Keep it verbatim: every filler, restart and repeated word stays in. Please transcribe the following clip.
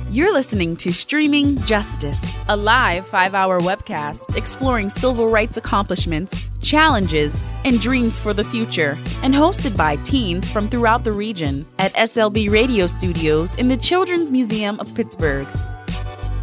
You're listening to Streaming Justice, a live five-hour webcast exploring civil rights accomplishments, challenges, and dreams for the future, and hosted by teens from throughout the region at S L B Radio Studios in the Children's Museum of Pittsburgh.